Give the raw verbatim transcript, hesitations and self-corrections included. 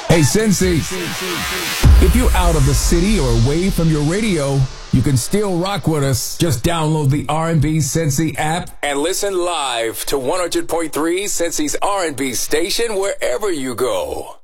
Hey, Cincy, if you're out of the city or away from your radio, you can still rock with us. Just download the R and B Cincy app and listen live to one hundred point three Cincy's R and B station wherever you go.